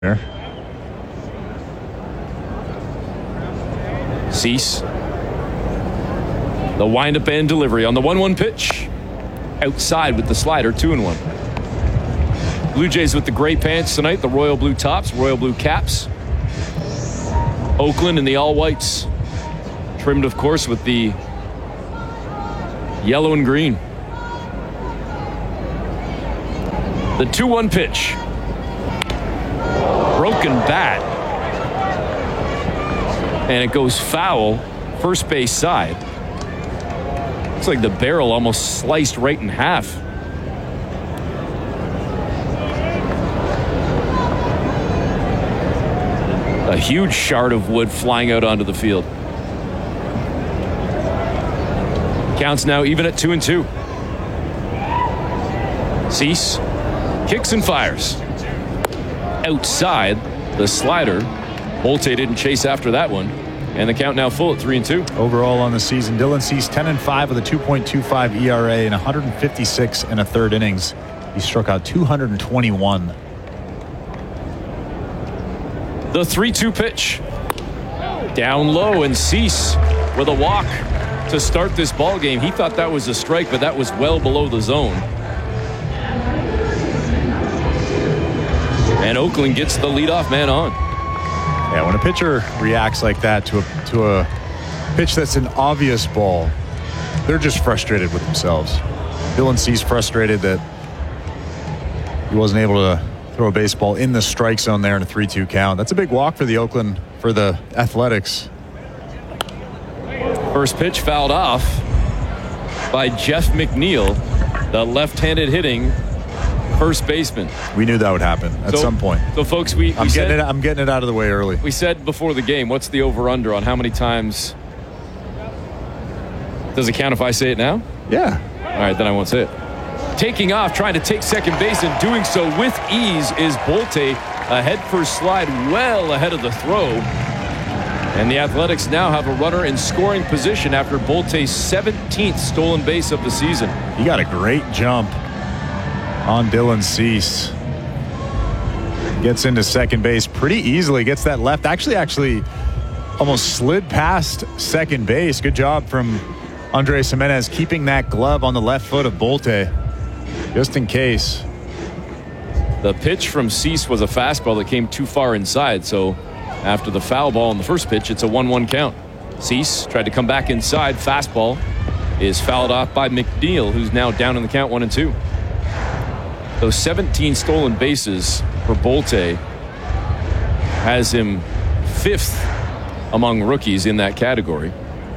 Cease. The windup and delivery on the 1-1 pitch. Outside with the slider, 2-1. Blue Jays with the gray pants tonight, the royal blue tops, royal blue caps. Oakland in the all whites. Trimmed, of course, with the yellow and green. The 2-1 pitch. Broken bat. And it goes foul, first base side. Looks like the barrel almost sliced right in half. A huge shard of wood flying out onto the field. Counts now even at 2-2. Cease kicks and fires. Outside the slider. Bolte didn't chase after that one. And the count now full at 3-2. Overall on the season, Dylan Cease 10-5 with a 2.25 ERA in 156 and a third innings. He struck out 221. The 3-2 pitch. Down low, and Cease with a walk to start this ball game. He thought that was a strike, but that was well below the zone. And Oakland gets the leadoff man on. Yeah, when a pitcher reacts like that to a pitch that's an obvious ball, they're just frustrated with themselves. Dylan Cease frustrated that he wasn't able to throw a baseball in the strike zone there in a 3-2 count. That's a big walk for the Athletics. First pitch fouled off by Jeff McNeil, the left-handed hitting first baseman. We knew that would happen at some point. So, folks, I'm getting it out of the way early. We said before the game, what's the over/under on how many times? Does it count if I say it now? Yeah. All right, then I won't say it. Taking off, trying to take second base, and doing so with ease is Bolte. A head-first slide well ahead of the throw. And the Athletics now have a runner in scoring position after Bolte's 17th stolen base of the season. He got a great jump on Dylan Cease. Gets into second base pretty easily. Gets that left. Actually almost slid past second base. Good job from Andres Gimenez keeping that glove on the left foot of Bolte, just in case. The pitch from Cease was a fastball that came too far inside, so after the foul ball in the first pitch, it's a 1-1 count. Cease tried to come back inside. Fastball is fouled off by McNeil, who's now down in the count 1-2. Those 17 stolen bases for Bolte has him 5th among rookies in that category.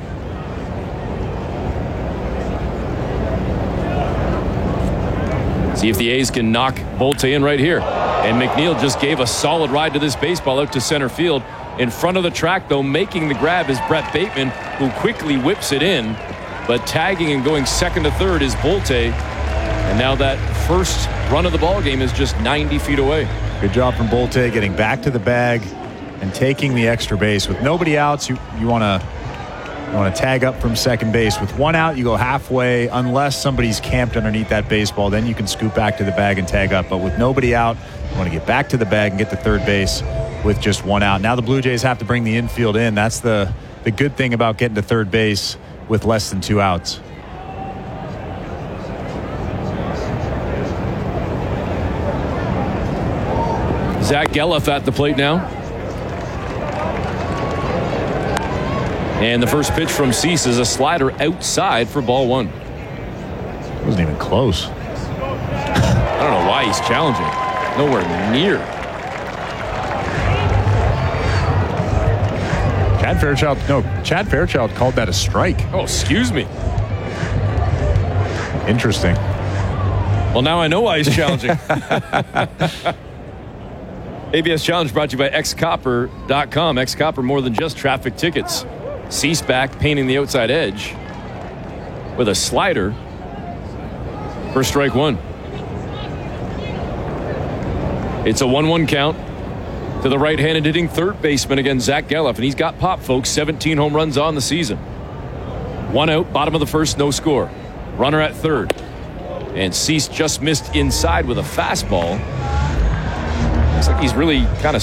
See if the A's can knock Bolte in right here. And McNeil just gave a solid ride to this baseball out to center field. In front of the track, though, making the grab is Brett Bateman, who quickly whips it in. But tagging and going second to third is Bolte. And now that first run of the ball game is just 90 feet away. Good job from Bolte getting back to the bag and taking the extra base. With nobody outs, you want to tag up from second base. With one out, you go halfway unless somebody's camped underneath that baseball. Then you can scoop back to the bag and tag up. But with nobody out, you want to get back to the bag and get to third base with just one out. Now the Blue Jays have to bring the infield in. That's the good thing about getting to third base with less than 2 outs. Zach Gelof at the plate now. And the first pitch from Cease is a slider outside for ball 1. It wasn't even close. I don't know why he's challenging. Nowhere near. Chad Fairchild called that a strike. Oh, excuse me. Interesting. Well, now I know why he's challenging. ABS Challenge brought to you by xcopper.com. Xcopper, more than just traffic tickets. Cease back, painting the outside edge with a slider for strike 1. It's a 1-1 count to the right-handed hitting third baseman against Zach Gelof, and he's got pop, folks. 17 home runs on the season. 1 out, bottom of the first, no score. Runner at third. And Cease just missed inside with a fastball. Looks like he's really kind of